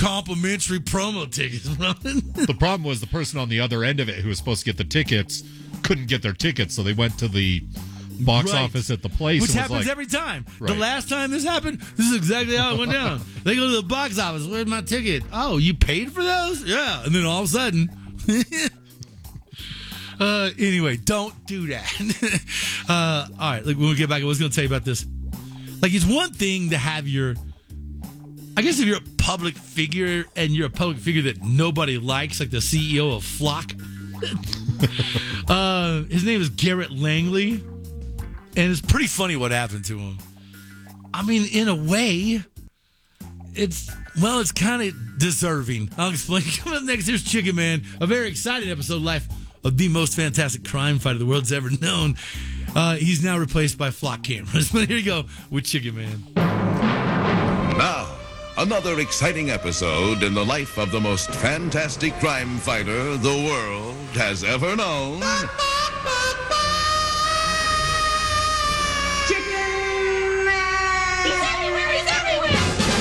complimentary promo tickets. The problem was the person on the other end of it who was supposed to get the tickets couldn't get their tickets, so they went to the box office at the place. Which happens every time. Right. The last time this happened, this is exactly how it went down. They go to the box office. Where's my ticket? Oh, you paid for those? Yeah. And then all of a sudden... anyway, don't do that. All right, when we get back, I was going to tell you about this. Like, it's one thing to have I guess if you're a public figure and you're a public figure that nobody likes, like the CEO of Flock. His name is Garrett Langley, and it's pretty funny what happened to him. I mean, in a way, it's kind of deserving. I'll explain. Coming up next, here's Chicken Man, a very exciting episode of life of the most fantastic crime fighter the world's ever known. He's now replaced by Flock cameras. But here you go with Chicken Man. Now, another exciting episode in the life of the most fantastic crime fighter the world has ever known. Chicken Man! He's everywhere! He's everywhere!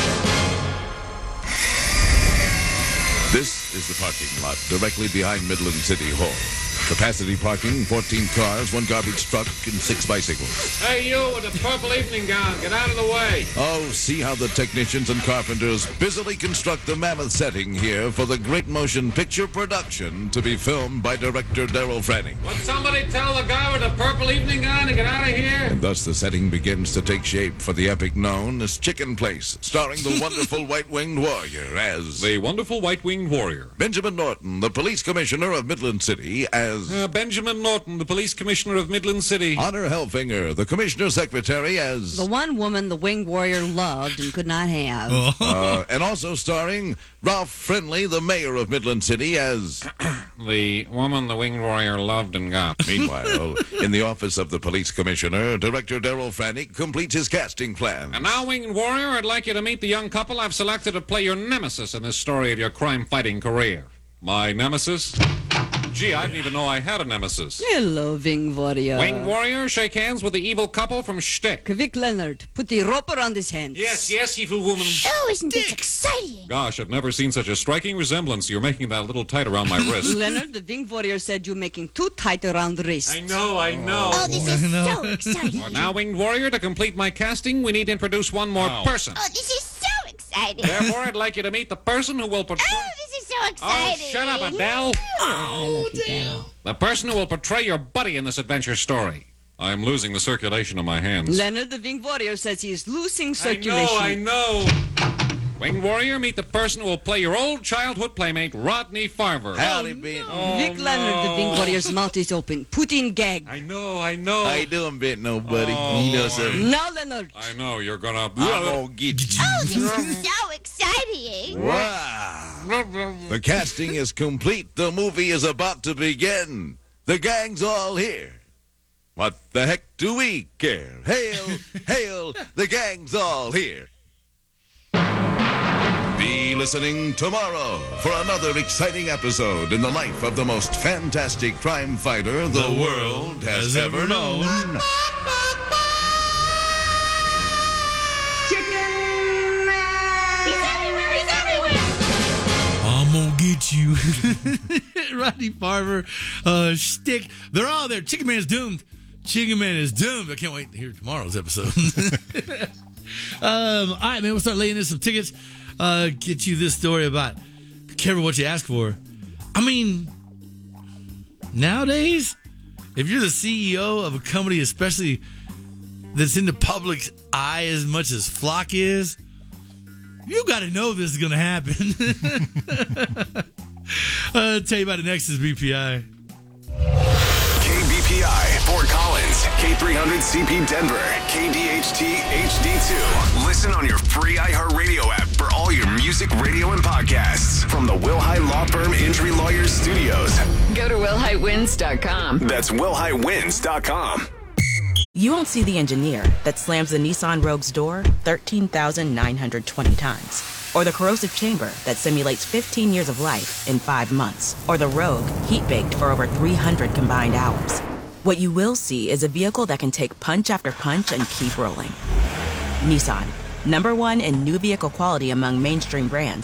This is the parking lot directly behind Midland City Hall. Capacity parking, 14 cars, 1 garbage truck, and 6 bicycles. Hey, you with the purple evening gown, get out of the way. Oh, see how the technicians and carpenters busily construct the mammoth setting here for the great motion picture production to be filmed by director Daryl Franning. Would somebody tell the guy with the purple evening gown to get out of here? And thus the setting begins to take shape for the epic known as Chicken Place, starring the wonderful white-winged warrior as... The wonderful white-winged warrior. Benjamin Norton, the police commissioner of Midland City, as... Benjamin Norton, the police commissioner of Midland City. Honor Helfinger, the commissioner secretary, as... The one woman the winged warrior loved and could not have. And also starring Ralph Friendly, the mayor of Midland City, as... The woman the winged warrior loved and got. Meanwhile, in the office of the police commissioner, director Daryl Franning completes his casting plan. And now, winged warrior, I'd like you to meet the young couple I've selected to play your nemesis in this story of your crime-fighting career. My nemesis? Gee, I didn't even know I had a nemesis. Hello, winged warrior. Winged warrior, shake hands with the evil couple from Shtick. Vic Leonard, put the rope around his hands. Yes, evil woman. Oh, isn't this exciting? Gosh, I've never seen such a striking resemblance. You're making that a little tight around my wrist. Leonard, the winged warrior said you're making too tight around the wrist. I know. Oh, this is so exciting. Well, now, winged warrior, to complete my casting, we need to introduce one more person. Oh, this is so exciting. Therefore, I'd like you to meet the person who will portray... Oh, this is so exciting. Oh, shut up, Adele. Oh, damn. The person who will portray your buddy in this adventure story. I'm losing the circulation of my hands. Leonard, the winged warrior, says he is losing circulation. I know. Winged warrior, meet the person who will play your old childhood playmate, Rodney Farver. Howdy, Benton. Vic Leonard, the winged warrior's mouth is open. Put in gag. I know. How you doing, Benton, old buddy? You know something? Now, Leonard. I know, you're gonna... I'm gonna get you. Oh, this is so exciting. Wow. The casting is complete. The movie is about to begin. The gang's all here. What the heck do we care? Hail, hail, the gang's all here. Be listening tomorrow for another exciting episode in the life of the most fantastic crime fighter the world has ever known. Chicken Man! He's everywhere! He's everywhere! I'm gonna get you. Rodney Farver, Shtick. They're all there. Chicken Man is doomed. Chicken Man is doomed. I can't wait to hear tomorrow's episode. All right, man. We'll start laying in some tickets. Get you this story about be careful what you ask for. I mean, nowadays, if you're the CEO of a company, especially that's in the public's eye as much as Flock is, you got to know this is going to happen. I'll tell you about it next is BPI. KBPI, Fort Collins, K300CP Denver, KDHT HD2. Listen on your free iHeartRadio app for all your music, radio, and podcasts from the Wilhite Law Firm Injury Lawyers Studios. Go to WilhiteWins.com. That's WilhiteWins.com. You won't see the engineer that slams the Nissan Rogue's door 13,920 times. Or the corrosive chamber that simulates 15 years of life in 5 months. Or the Rogue heat-baked for over 300 combined hours. What you will see is a vehicle that can take punch after punch and keep rolling. Nissan, #1 in new vehicle quality among mainstream brands,